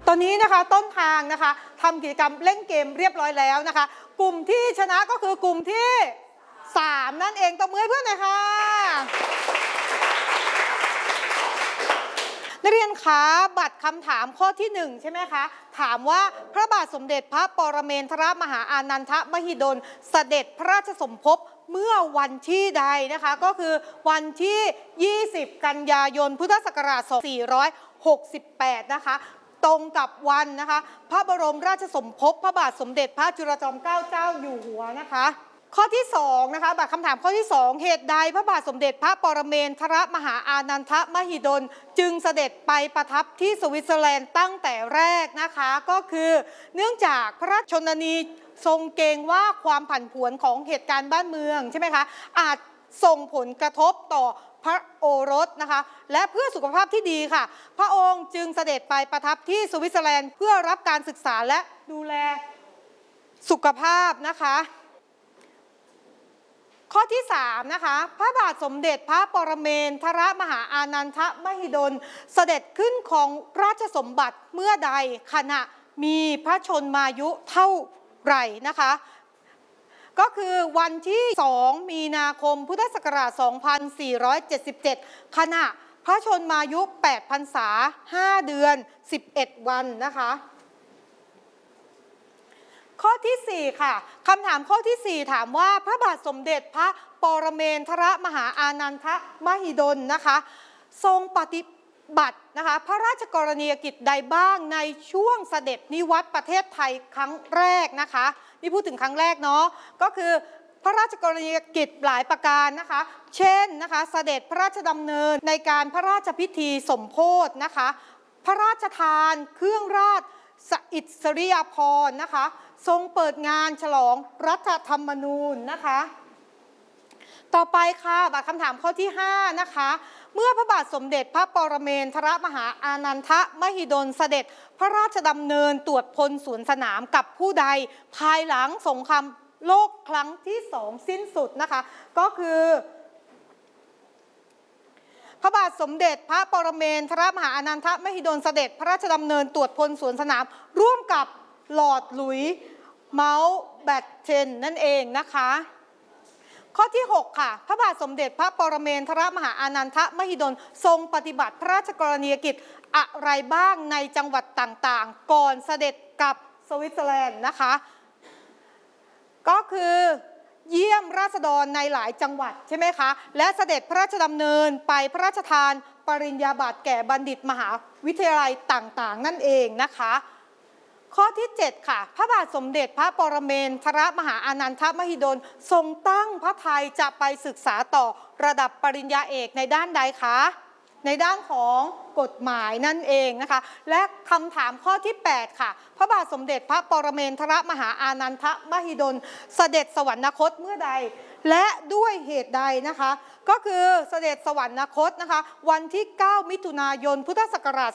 ตอนนี้นะคะต้นทางนะคะทำกิจกรรมเล่นเกมเรียบร้อยแล้วนะคะกลุ่มที่ชนะก็คือกลุ่มที่3นั่นเองตบมือให้เพื่อนหน่อยค่ะนักเรียนคะบัตรคำถามข้อที่1ใช่ไหมคะถามว่าพระบาทสมเด็จพระปรเมนทรมหาอานันทมหิดลเสด็จพระราชสมภพเมื่อวันที่ใดนะคะก็คือวันที่20กันยายนพุทธศักราช2468นะคะตรงกับวันนะคะพระบรมราชสมภพพระบาทสมเด็จพระจุลจอมเกล้าเจ้าอยู่หัวนะคะข้อที่2นะคะบัตรคำถามข้อที่2เหตุใดพระบาทสมเด็จพระปรเมนทรมหาอานันทมหิดลจึงเสด็จไปประทับที่สวิตเซอร์แลนด์ตั้งแต่แรกนะคะก็คือเนื่องจากพระราชชนนีทรงเกรงว่าความผันผวนของเหตุการณ์บ้านเมืองใช่ไหมคะอาจส่งผลกระทบต่อพระโอรสนะคะและเพื่อสุขภาพที่ดีค่ะพระองค์จึงเสด็จไปประทับที่สวิตเซอร์แลนด์เพื่อรับการศึกษาและดูแลสุขภาพนะคะข้อที่3นะคะพระบาทสมเด็จพระปรเมนทรมหาอานันทมหิดลเสด็จขึ้นครองราชสมบัติเมื่อใดขณะมีพระชนมายุเท่าไหร่นะคะก็คือวันที่2มีนาคมพุทธศักราช2477ขณะพระชนมายุ8พรรษา5เดือน11วันนะคะข้อที่4ค่ะคำถามข้อที่4ถามว่าพระบาทสมเด็จพระปรเมนทรมหาอานันทมหิดลนะคะทรงปฏิบัตินะคะพระราชกรณียกิจใดบ้างในช่วงเสด็จนิวัตประเทศไทยครั้งแรกนะคะนี่พูดถึงครั้งแรกเนาะก็คือพระราชกรณียกิจหลายประการนะคะเช่นนะคะเสด็จพระราชดำเนินในการพระราชพิธีสมโภชนะคะพระราชทานเครื่องราชอิสริยาภรณ์นะคะทรงเปิดงานฉลองรัฐธรรมนูญนะคะต่อไปค่ะบัตรคำถามข้อที่5นะคะเมื่อพระบาทสมเด็จพระปรเมนทรมหาอานันทมหิดลเสด็จพระราชดำเนินตรวจพลสวนสนามกับผู้ใดภายหลังสงครามโลกครั้งที่2สิ้นสุดนะคะก็คือพระบาทสมเด็จพระปรเมนทรมหาอานันทมหิดลเสด็จพระราชดำเนินตรวจพลสวนสนามร่วมกับลอร์ดหลุยส์เมาท์แบตเทนนั่นเองนะคะข้อที่6ค่ะพระบาทสมเด็จพระปรเมนทรมหาอานันทมหิดลทรงปฏิบัติพระราชกรณียกิจอะไรบ้างในจังหวัดต่างๆก่อนเสด็จกลับสวิตเซอร์แลนด์นะคะก็คือเยี่ยมราษฎรในหลายจังหวัดใช่ไหมคะและเสด็จพระราชดำเนินไปพระราชทานปริญญาบัตรแก่บัณฑิตมหาวิทยาลัยต่างๆนั่นเองนะคะข้อที่7ค่ะพระบาทสมเด็จพระปรเมนทรมหาอานันทมหิดลทรงตั้งพระทัยจะไปศึกษาต่อระดับปริญญาเอกในด้านใดคะในด้านของกฎหมายนั่นเองนะคะและคำถามข้อที่8ค่ะพระบาทสมเด็จพระปรเมนทรมหาอานันทมหิดลเสด็จสวรรคตเมื่อใดและด้วยเหตุใดนะคะก็คือเสด็จสวรรคตนะคะวันที่9มิถุนายนพุทธศักราช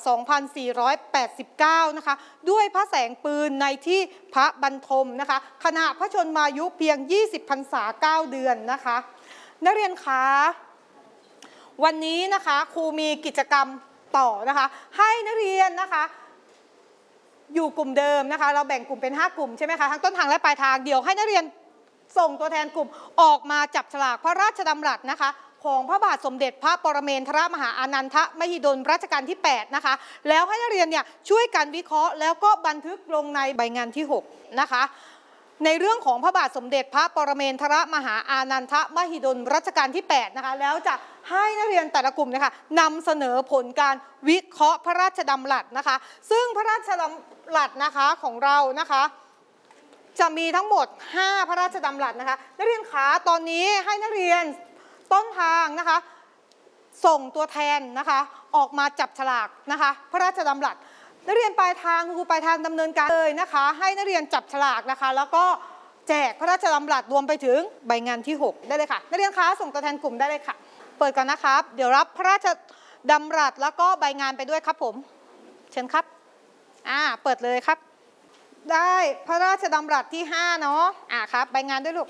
2489นะคะด้วยพระแสงปืนในที่พระบรรทมนะคะขณะพระชนมายุเพียง20พรรษา9เดือนนะคะนักเรียนคะวันนี้นะคะครูมีกิจกรรมต่อนะคะให้นักเรียนนะคะอยู่กลุ่มเดิมนะคะเราแบ่งกลุ่มเป็น5กลุ่มใช่ไหมคะทั้งต้นทางและปลายทางเดี๋ยวให้นักเรียนส่งตัวแทนกลุ่มออกมาจับฉลากพระราชดำรัสนะคะของพระบาทสมเด็จพระปรเมนทรมหาอานันทมหิดลรัชกาลที่8นะคะแล้วให้นักเรียนเนี่ยช่วยกันวิเคราะห์แล้วก็บันทึกลงในใบงานที่6นะคะในเรื่องของพระบาทสมเด็จพระปรเมนทรมหาอานันทมหิดลรัชกาลที่8นะคะแล้วจะให้นักเรียนแต่ละกลุ่มนะคะนำเสนอผลการวิเคราะห์พระราชดำรัสนะคะซึ่งพระราชดำรัสนะคะของเรานะคะจะมีทั้งหมด5พระราชดำรัสนะคะนักเรียนขาตอนนี้ให้นักเรียนต้นทางนะคะส่งตัวแทนนะคะออกมาจับฉลากนะคะพระราชดำรัสนักเรียนปลายทางครูปลายทางดำเนินการเลยนะคะให้นักเรียนจับฉลากนะคะแล้วก็แจกพระราชดำรัสรวมไปถึงใบงานที่6ได้เลยค่ะนักเรียนคะส่งตัวแทนกลุ่มได้เลยค่ะเปิดก่อนนะครับเดี๋ยวรับพระราชดำรัสแล้วก็ใบงานไปด้วยครับผมเชิญครับเปิดเลยครับได้พระราชดำรัสที่5เนาะครับใบงานด้วยลูก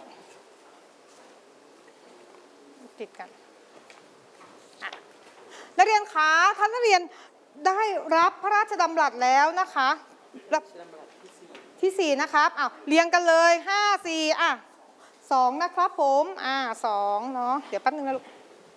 ติดกันนักเรียนคะถ้านักเรียนได้รับพระราชดำรัสแล้วนะคะที่4นะครับอ้าวเรียงกันเลย5 42นะครับผม2เนาะเดี๋ยวแป๊บนึงนะลูก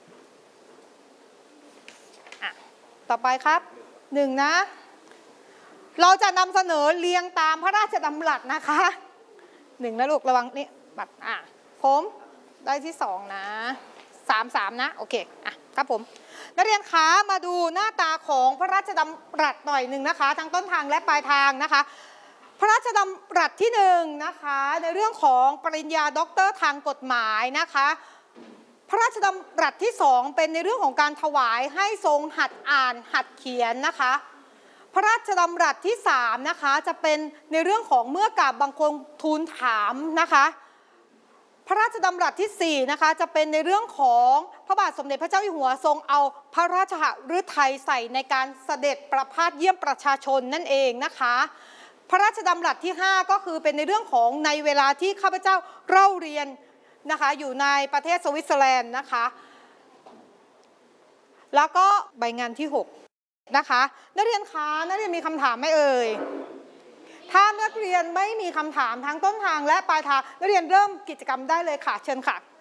ต่อไปครับ1นะเราจะนำเสนอเรียงตามพระราชดำรัสนะคะ1นะลูกระวังนี่บัตรผมได้ที่2นะ3นะโอเคครับผมนักเรียนคะมาดูหน้าตาของพระราชดำรัสหน่อยหนึ่งนะคะทั้งต้นทางและปลายทางนะคะพระราชดำรัสที่1นะคะในเรื่องของปริญญาด็อกเตอร์ทางกฎหมายนะคะพระราชดำรัสที่2เป็นในเรื่องของการถวายให้ทรงหัดอ่านหัดเขียนนะคะพระราชดำรัสที่3นะคะจะเป็นในเรื่องของเมื่อกราบบังคมทูลถามนะคะพระราชดำรัสที่4นะคะจะเป็นในเรื่องของพระบาทสมเด็จพระเจ้าอยู่หัวทรงเอาพระราชฤทัยใส่ในการเสด็จประพาสเยี่ยมประชาชนนั่นเองนะคะพระราชดำรัสที่5ก็คือเป็นในเรื่องของในเวลาที่ข้าพเจ้าเล่าเรียนนะคะอยู่ในประเทศสวิตเซอร์แลนด์นะคะแล้วก็ใบงานที่6นะคะนักเรียนคะนักเรียนมีคำถามไหมเอ่ยถ้านักเรียนไม่มีคำถามทั้งต้นทางและปลายทางนักเรียนเริ่มกิจกรรมได้เลยค่ะเชิญค่ะ